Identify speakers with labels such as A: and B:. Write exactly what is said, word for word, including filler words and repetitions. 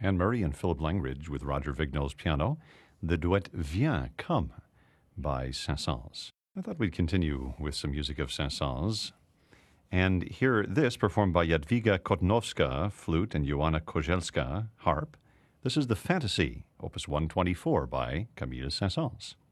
A: Anne Murray and Philip Langridge with Roger Vignol's piano, the duet Viens, Come by Saint-Saëns. I thought we'd continue with some music of Saint-Saëns and hear this performed by Jadwiga Kotnowska, flute, and Joanna Kozelska, harp. This is the Fantasy, opus one twenty-four by Camille Saint-Saëns.